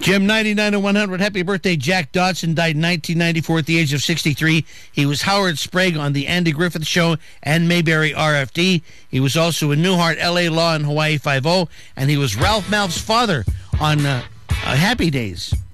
Jim, 99 and 100. Happy birthday, Jack Dodson. Died in 1994 at the age of 63. He was Howard Sprague on The Andy Griffith Show and Mayberry RFD. He was also in Newhart, LA Law, and Hawaii Five-0. And he was Ralph Malph's father on Happy Days.